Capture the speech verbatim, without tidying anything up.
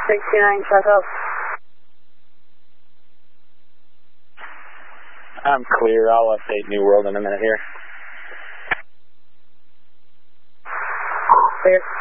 six two nine, check up. I'm clear. I'll update New World in a minute here. Clear.